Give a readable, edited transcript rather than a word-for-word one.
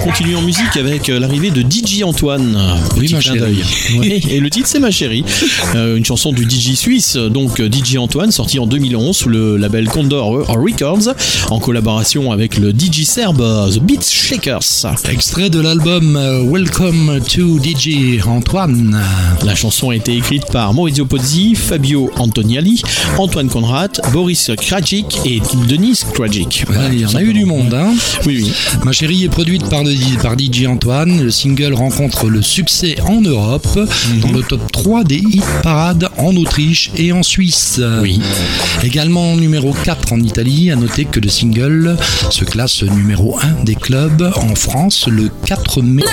continue en musique avec l'arrivée de DJ Antoine. Oui, Petit ma clin chérie. d'œil. Ouais. Et le titre, c'est Ma Chérie. Une chanson du DJ suisse, donc DJ Antoine, sortie en 2011 sous le label Condor Records, en collaboration avec le DJ serbe The Beat Shakers. Extrait de l'album Welcome to DJ Antoine. La chanson a été écrite par Maurizio Pozzi, Fabio Antoniali, Antoine Conrad, Boris Krajic et Denis Krajic. Ouais, il y en a eu du monde, hein. Oui, oui. Ma Chérie est produite par DJ Antoine. Le single rencontre le succès en Europe, dans le top 3 des hit parades en Autriche et en Suisse. Oui. Également numéro 4 en Italie. À noter que le single se classe numéro 1 des clubs en France le 4 mai.